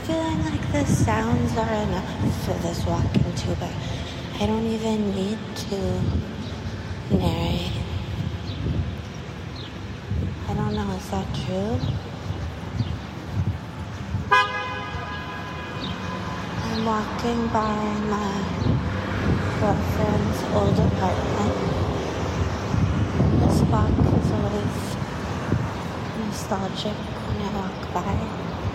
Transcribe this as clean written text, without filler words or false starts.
feeling like the sounds are enough for this walking too, but I don't even need to narrate. I don't know, is that true? I'm walking by my girlfriend's old apartment. This walk is always nostalgic when I walk by.